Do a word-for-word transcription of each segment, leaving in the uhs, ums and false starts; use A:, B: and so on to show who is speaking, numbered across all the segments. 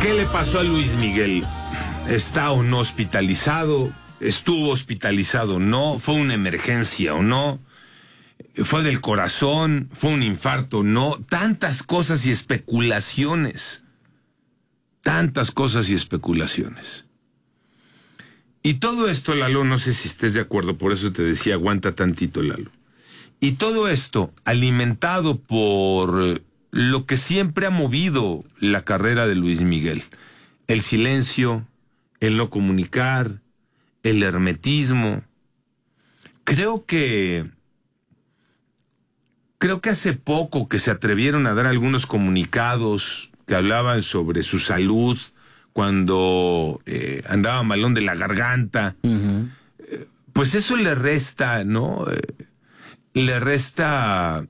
A: ¿Qué le pasó a Luis Miguel? ¿Está o no hospitalizado? ¿Estuvo hospitalizado o no? ¿Fue una emergencia o no? ¿Fue del corazón? ¿Fue un infarto o no? Tantas cosas y especulaciones. Tantas cosas y especulaciones. Y todo esto, Lalo, no sé si estés de acuerdo, por eso te decía, aguanta tantito, Lalo. Y todo esto alimentado por lo que siempre ha movido la carrera de Luis Miguel. El silencio, el no comunicar, el hermetismo. Creo que... Creo que hace poco que se atrevieron a dar algunos comunicados que hablaban sobre su salud cuando eh, andaba malón de la garganta. Uh-huh. Eh, pues eso le resta, ¿no? Eh, le resta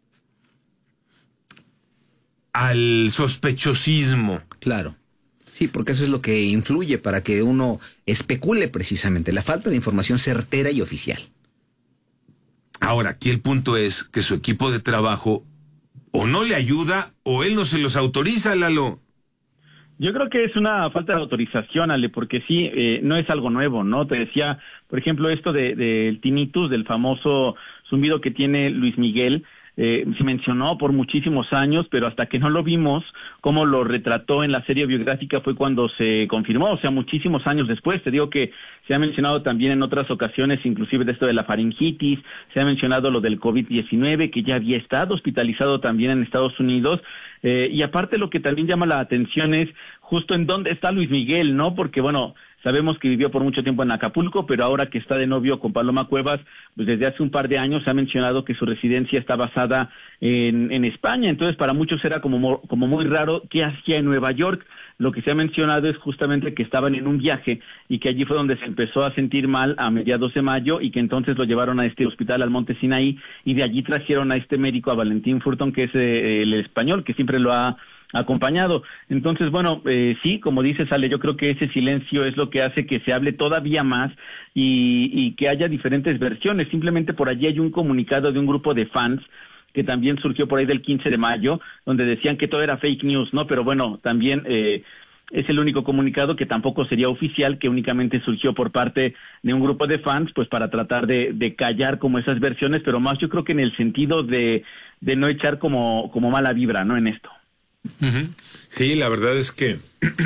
A: al sospechosismo.
B: Claro. Sí, porque eso es lo que influye para que uno especule precisamente, la falta de información certera y oficial.
A: Ahora, aquí el punto es que su equipo de trabajo o no le ayuda o él no se los autoriza, Lalo.
C: Yo creo que es una falta de autorización, Ale, porque sí, eh, no es algo nuevo, ¿no? Te decía, por ejemplo, esto de, del tinnitus, del famoso zumbido que tiene Luis Miguel, eh, se mencionó por muchísimos años, pero hasta que no lo vimos, como lo retrató en la serie biográfica fue cuando se confirmó, o sea, muchísimos años después. Te digo que se ha mencionado también en otras ocasiones, inclusive de esto de la faringitis, se ha mencionado lo del COVID diecinueve, que ya había estado hospitalizado también en Estados Unidos, eh, y aparte lo que también llama la atención es justo en dónde está Luis Miguel, ¿no? Porque, bueno, sabemos que vivió por mucho tiempo en Acapulco, pero ahora que está de novio con Paloma Cuevas, pues desde hace un par de años se ha mencionado que su residencia está basada en, en España. Entonces, para muchos era como, como muy raro qué hacía en Nueva York. Lo que se ha mencionado es justamente que estaban en un viaje y que allí fue donde se empezó a sentir mal a mediados de mayo y que entonces lo llevaron a este hospital al Monte Sinaí y de allí trajeron a este médico, a Valentín Furtón, que es eh, el español, que siempre lo ha acompañado. Entonces, bueno, eh, sí, como dice Ale, yo creo que ese silencio es lo que hace que se hable todavía más y, y que haya diferentes versiones. Simplemente por allí hay un comunicado de un grupo de fans que también surgió por ahí del quince de mayo, donde decían que todo era fake news, ¿no? Pero bueno, también eh, es el único comunicado que tampoco sería oficial, que únicamente surgió por parte de un grupo de fans, pues para tratar de, de callar como esas versiones, pero más yo creo que en el sentido de, de no echar como, como mala vibra, ¿no? En esto.
A: Uh-huh. Sí, la verdad es que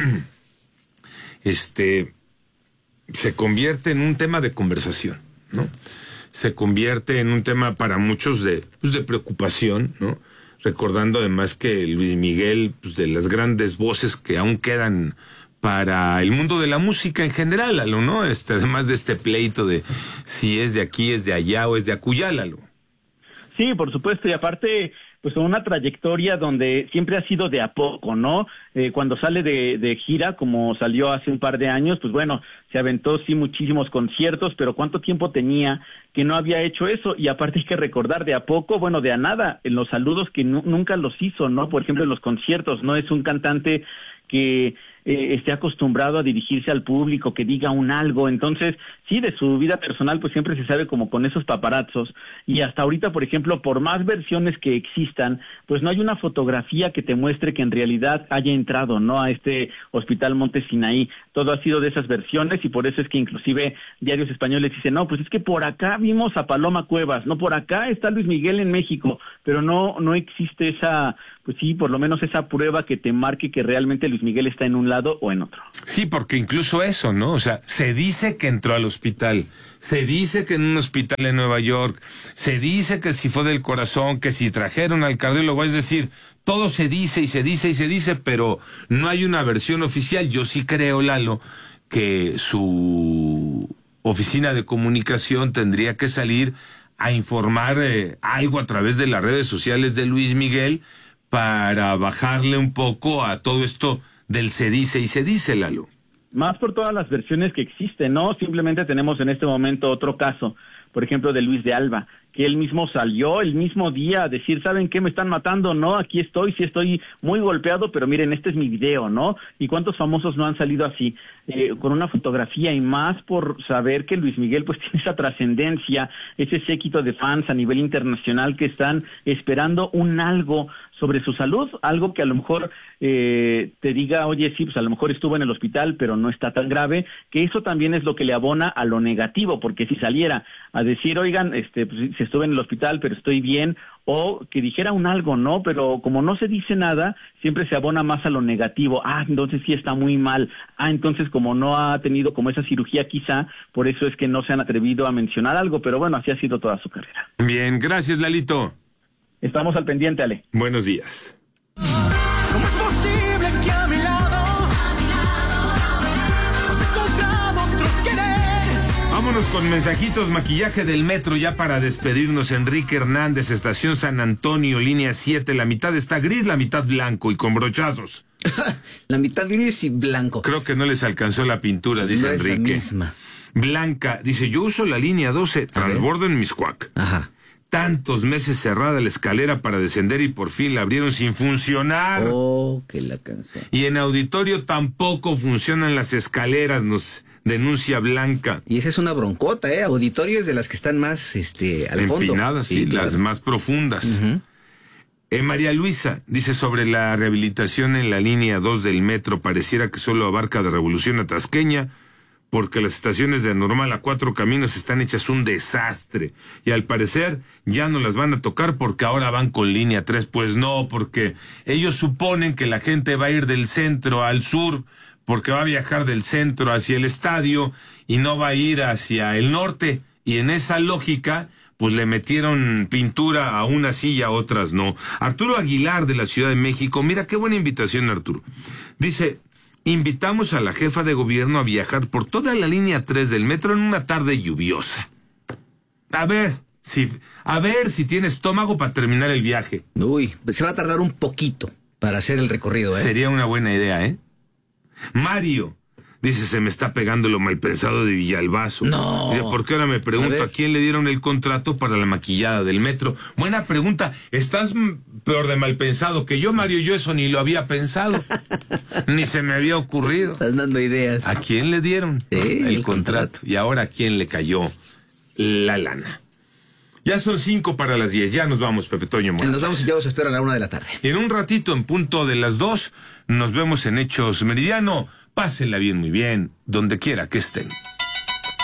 A: este se convierte en un tema de conversación, ¿no? Se convierte en un tema para muchos de, pues, de preocupación, ¿no? Recordando además que Luis Miguel, pues, de las grandes voces que aún quedan para el mundo de la música en general, Lalo, ¿no? Este, además de este pleito de si es de aquí, es de allá o es de acullá, Lalo.
C: Sí, por supuesto, y aparte, pues una trayectoria donde siempre ha sido de a poco, ¿no? Eh, cuando sale de, de gira, como salió hace un par de años, pues bueno, se aventó sí muchísimos conciertos, pero ¿cuánto tiempo tenía que no había hecho eso? Y aparte hay que recordar, de a poco, bueno, de a nada, en los saludos que nu- nunca los hizo, ¿no? Por ejemplo, en los conciertos, no es un cantante que eh, esté acostumbrado a dirigirse al público, que diga un algo. Entonces, sí, de su vida personal, pues siempre se sabe como con esos paparazzos, y hasta ahorita, por ejemplo, por más versiones que existan, pues no hay una fotografía que te muestre que en realidad haya entrado, ¿no?, a este hospital Monte Sinaí. Todo ha sido de esas versiones, y por eso es que inclusive diarios españoles dicen, no, pues es que por acá vimos a Paloma Cuevas, no, por acá está Luis Miguel en México, pero no, no existe esa, pues sí, por lo menos esa prueba que te marque que realmente Luis Miguel está en un lado o en otro.
A: Sí, porque incluso eso, ¿no? O sea, se dice que entró al hospital, se dice que en un hospital en Nueva York, se dice que si fue del corazón, que si trajeron al cardiólogo, es decir, todo se dice y se dice y se dice, pero no hay una versión oficial. Yo sí creo, Lalo, que su oficina de comunicación tendría que salir a informar eh, algo a través de las redes sociales de Luis Miguel para bajarle un poco a todo esto del se dice y se dice, Lalo.
C: Más por todas las versiones que existen, ¿no? Simplemente tenemos en este momento otro caso, por ejemplo, de Luis de Alba, que él mismo salió el mismo día a decir, ¿saben qué? Me están matando, ¿no? Aquí estoy, sí estoy muy golpeado, pero miren, este es mi video, ¿no? ¿Y cuántos famosos no han salido así? Eh, con una fotografía, y más por saber que Luis Miguel pues tiene esa trascendencia, ese séquito de fans a nivel internacional que están esperando un algo sobre su salud, algo que a lo mejor eh, te diga, oye, sí, pues a lo mejor estuvo en el hospital, pero no está tan grave, que eso también es lo que le abona a lo negativo, porque si saliera a decir, oigan, este, pues, si estuve en el hospital, pero estoy bien, o que dijera un algo, ¿no? Pero como no se dice nada, siempre se abona más a lo negativo. Ah, entonces sí está muy mal. Ah, entonces como no ha tenido como esa cirugía quizá, por eso es que no se han atrevido a mencionar algo, pero bueno, así ha sido toda su carrera.
A: Bien, gracias, Lalito.
C: Estamos al pendiente, Ale.
A: Buenos días.
D: ¿Cómo es posible que a mi lado has encontrado otro querer?
A: Vámonos con mensajitos, maquillaje del metro ya para despedirnos. Enrique Hernández, Estación San Antonio, línea siete. La mitad está gris, la mitad blanco y con brochazos.
B: La mitad gris y blanco.
A: Creo que no les alcanzó la pintura, dice
B: no
A: Enrique.
B: Es la misma.
A: Blanca, dice, yo uso la línea doce, transbordo en Miscuac.
B: Ajá.
A: Tantos meses cerrada la escalera para descender y por fin la abrieron sin funcionar.
B: Oh, que la canción.
A: Y en auditorio tampoco funcionan las escaleras, nos denuncia Blanca.
B: Y esa es una broncota, ¿eh? Auditorio es de las que están más este, al fondo.
A: Empinadas, sí,
B: claro.
A: las más profundas.
B: Uh-huh.
A: Eh, María Luisa dice sobre la rehabilitación en la línea dos del metro, pareciera que solo abarca de Revolución a Tasqueña, porque las estaciones de Normal a Cuatro Caminos están hechas un desastre. Y al parecer ya no las van a tocar porque ahora van con línea tres. Pues no, porque ellos suponen que la gente va a ir del centro al sur, porque va a viajar del centro hacia el estadio y no va a ir hacia el norte. Y en esa lógica, pues le metieron pintura a unas sí y a otras no. Arturo Aguilar de la Ciudad de México, mira qué buena invitación, Arturo. Dice, invitamos a la jefa de gobierno a viajar por toda la línea tres del metro en una tarde lluviosa. A ver, si, a ver si tiene estómago para terminar el viaje.
B: Uy, se va a tardar un poquito para hacer el recorrido, ¿eh?
A: Sería una buena idea, ¿eh? Mario dice, se me está pegando lo mal pensado de Villalbazo.
B: No.
A: Dice, ¿por qué ahora me pregunto a, a quién le dieron el contrato para la maquillada del metro? Buena pregunta. Estás peor de mal pensado que yo, Mario. Yo eso ni lo había pensado. Ni se me había ocurrido.
B: Estás dando ideas.
A: ¿A quién le dieron
B: sí,
A: el,
B: el
A: contrato?
B: contrato?
A: Y ahora, ¿a quién le cayó la lana? Ya son cinco para las diez. Ya nos vamos, Pepe Toño Morales.
B: Nos vamos y yo los espero a la una de la tarde.
A: Y en un ratito, en punto de las dos, nos vemos en Hechos Meridiano. Pásenla bien, muy bien, donde quiera que estén.